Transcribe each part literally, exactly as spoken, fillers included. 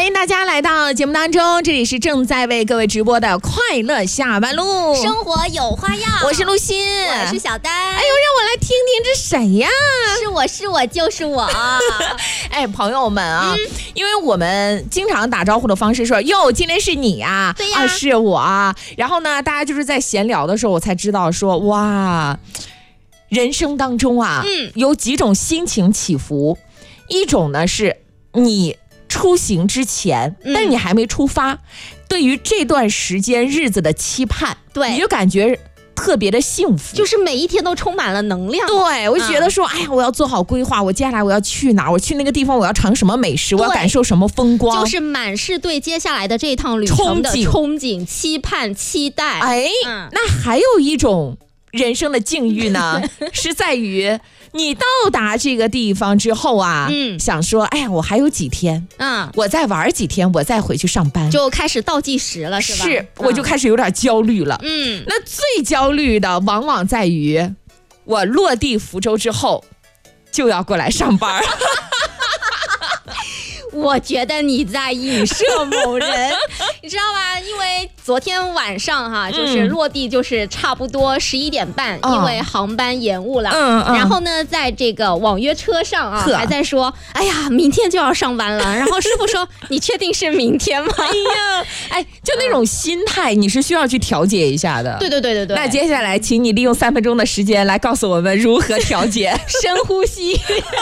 迎大家来到节目当中，这里是正在为各位直播的快乐下班路， 生活有花样。 我是陆欣， 我是小丹。哎呦， 让我来听听这谁呀？ 是我是我就是我。 哎，朋友们啊、 嗯， 因为我们经常打招呼的方式说，哟，今天是你啊， 对呀、 啊，是我啊。然后呢，大家就是在闲聊的时候，我才知道说，哇，人生当中啊， 嗯， 有几种心情起伏，一种呢是你出行之前，但是你还没出发，嗯、对于这段时间日子的期盼， 对， 你就感觉特别的幸福， 就是每一天都充满了能量。 对，我就觉得说、嗯、哎呀，我要做好规划，我接下来我要去哪儿，我去那个地方我要尝什么美食，我要感受什么风光， 就是满是对接下来的这一趟旅程的憧憬、期盼、期待。 哎、嗯，那还有一种人生的境遇呢，是在于你到达这个地方之后啊，嗯，想说，哎呀，我还有几天，嗯，我再玩几天，我再回去上班， 就开始倒计时了，是吧？ 是，我就开始有点焦虑了。 嗯， 那最焦虑的往往在于，我落地福州之后就要过来上班。 我觉得你在影射某人，你知道吧？因为昨天晚上哈、啊，就是落地就是差不多十一点半、嗯，因为航班延误了。嗯嗯。然后呢，在这个网约车上啊，还在说，哎呀，明天就要上班了。然后师傅说，你确定是明天吗？ 哎呀，哎，就那种心态，你是需要去调节一下的。 对对对对对。 那接下来，请你利用三分钟的时间来告诉我们如何调节， 深呼吸。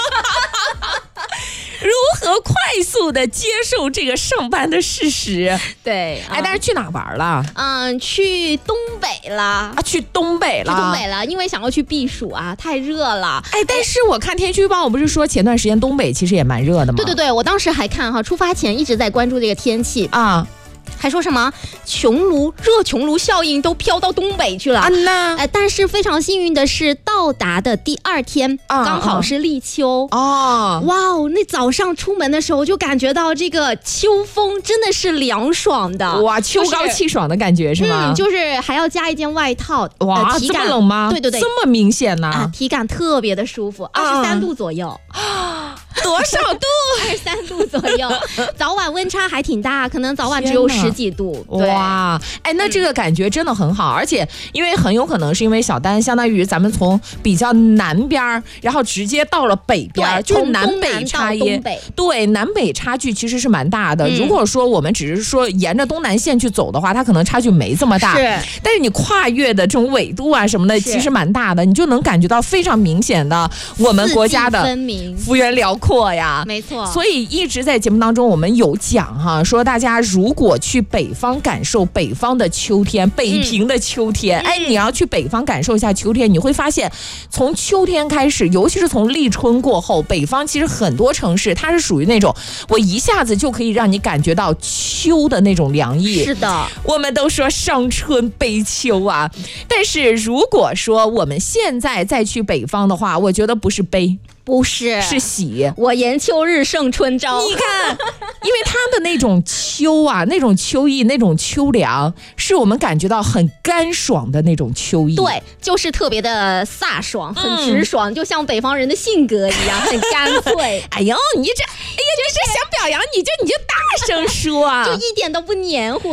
如何快速的接受这个上班的事实？ 对， 哎，但是去哪玩了？ 嗯，去东北了啊， 去东北了， 去东北了，因为想要去避暑啊，太热了。 哎，但是我看天气预报，我不是说前段时间东北其实也蛮热的吗？ 对对对，我当时还看哈，出发前一直在关注这个天气啊。还说什么穹庐热穹庐效应都飘到东北去了啊？那哎，但是非常幸运的是，到达的第二天、啊、刚好是立秋哦。哇哦，那早上出门的时候就感觉到这个秋风真的是凉爽的， 哇，秋高气爽的感觉是吗？ 嗯，就是还要加一件外套。 哇， 呃、体感这么冷吗？ 对对对， 这么明显呢、 啊？体感特别的舒服，二十三度左右。 多少度？ 二十三度左右，早晚温差还挺大，可能早晚只有十几度。 哇，哎，那这个感觉真的很好，而且因为很有可能是因为小丹相当于咱们从比较南边，然后直接到了北边，就是南北差异。对，南北差距其实是蛮大的、嗯。如果说我们只是说沿着东南线去走的话，它可能差距没这么大。是，但是你跨越的这种纬度啊什么的，其实蛮大的，你就能感觉到非常明显的我们国家的幅员辽阔。呀， 没错， 所以一直在节目当中我们有讲哈，说大家如果去北方感受北方的秋天，北平的秋天、嗯、哎，你要去北方感受一下秋天，你会发现从秋天开始，尤其是从立春过后，北方其实很多城市它是属于那种我一下子就可以让你感觉到秋的那种凉意。 是的， 我们都说上春悲秋啊，但是如果说我们现在再去北方的话，我觉得不是悲， 不是， 是喜。 我言秋日胜春朝。 你看，因为它的那种秋啊，那种秋意，那种秋凉，是我们感觉到很干爽的那种秋意。 对，就是特别的飒爽，很直爽、嗯，就像北方人的性格一样，很干脆。 哎呦，你这，哎呀，你这想表扬，你就你就大声说啊， 就一点都不黏糊。